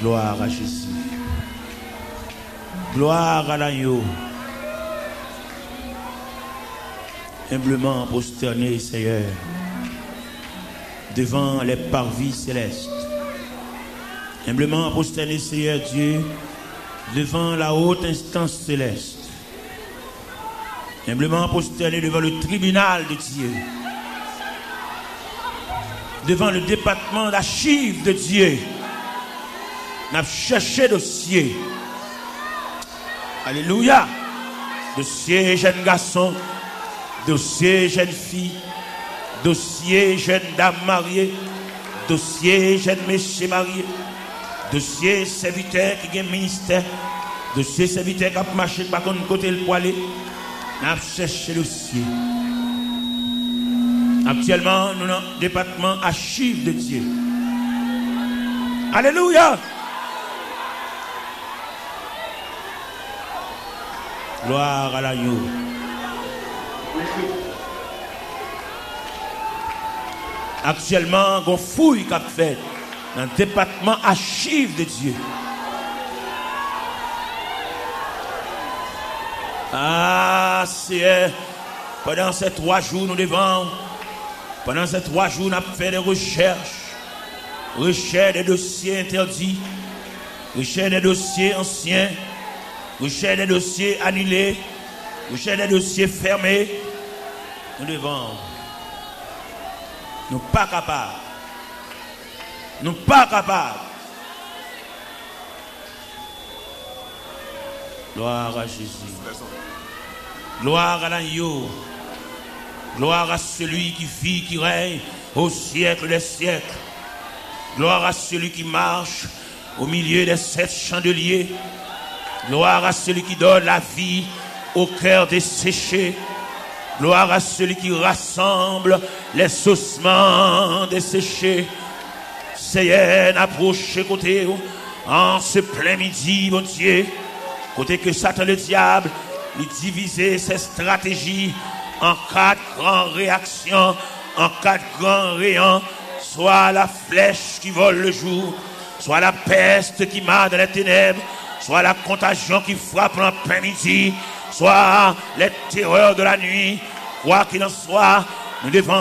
Gloire à Jésus. Gloire à l'agneau. Humblement prosterné, Seigneur, devant les parvis célestes. Humblement prosterné, Seigneur Dieu, devant la haute instance céleste. Humblement prosterné devant le tribunal de Dieu. Devant le département d'archives de Dieu. N'a cherché dossier. Alléluia. Dossier jeune garçon. Dossier jeune fille. Dossier jeune dame mariée. Dossier jeune monsieur marié. Dossier serviteur qui a un ministère. Dossier serviteur qui a marché par contre côté le poilé. N'a cherché dossier. Actuellement, nous sommes dans le département archives de Dieu. Alléluia. Gloire à l'agneau. Actuellement, on fouille qu'a fait dans le département archives de Dieu. Ah, c'est pendant ces 3 jours, nous devons. Pendant ces 3 jours, nous avons fait des recherches des dossiers interdits, recherche des dossiers anciens, recherche des dossiers annulés, recherche des dossiers fermés. Nous devons. Nous pas capables. Nous pas capables. Gloire à Jésus. Gloire à l'agneau. Gloire à celui qui vit, qui règne au siècle des siècles. Gloire à celui qui marche au milieu des 7 chandeliers. Gloire à celui qui donne la vie au cœur desséché. Gloire à celui qui rassemble les ossements desséchés. Seigneur, approche côté en ce plein midi, mon Dieu. Côté que Satan le diable, il divisait ses stratégies en 4 grandes réactions, en 4 grands rayons, soit la flèche qui vole le jour, soit la peste qui marche dans les ténèbres, soit la contagion qui frappe en plein midi, soit les terreurs de la nuit. Quoi qu'il en soit, nous devons